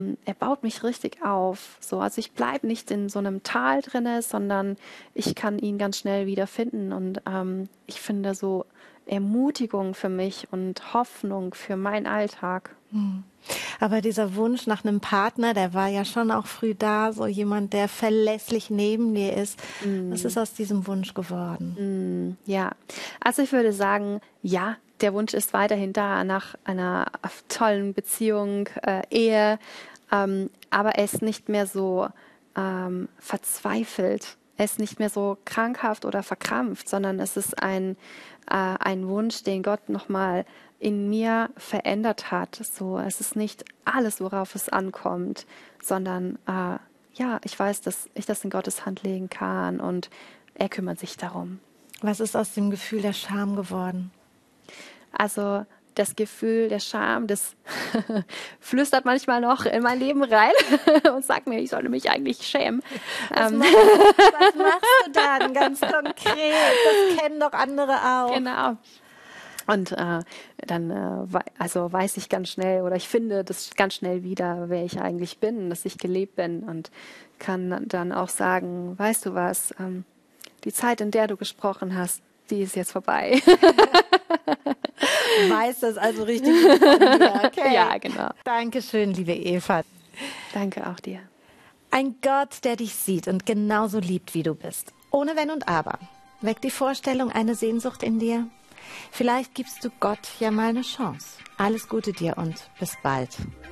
er baut mich richtig auf. So, also ich bleibe nicht in so einem Tal drinne, sondern ich kann ihn ganz schnell wieder finden. Und ich finde so Ermutigung für mich und Hoffnung für meinen Alltag. Aber dieser Wunsch nach einem Partner, der war ja schon auch früh da, so jemand, der verlässlich neben dir ist. Was ist aus diesem Wunsch geworden? Ja, also ich würde sagen, ja, der Wunsch ist weiterhin da nach einer tollen Beziehung, Ehe, aber er ist nicht mehr so verzweifelt. Er ist nicht mehr so krankhaft oder verkrampft, sondern es ist ein Wunsch, den Gott nochmal in mir verändert hat. So, es ist nicht alles, worauf es ankommt, sondern ja, ich weiß, dass ich das in Gottes Hand legen kann und er kümmert sich darum. Was ist aus dem Gefühl der Scham geworden? Also das Gefühl der Scham, das flüstert manchmal noch in mein Leben rein und sagt mir, ich sollte mich eigentlich schämen. Was machst du dann ganz konkret? Das kennen doch andere auch. Genau. Und dann also weiß ich ganz schnell oder ich finde das ganz schnell wieder, wer ich eigentlich bin, dass ich geliebt bin und kann dann auch sagen, weißt du was, die Zeit, in der du gesprochen hast, die ist jetzt vorbei. Weiß das also richtig gut von dir. Okay. Ja, genau. Dankeschön, liebe Eva. Danke auch dir. Ein Gott, der dich sieht und genauso liebt, wie du bist. Ohne Wenn und Aber. Weckt die Vorstellung eine Sehnsucht in dir? Vielleicht gibst du Gott ja mal eine Chance. Alles Gute dir und bis bald.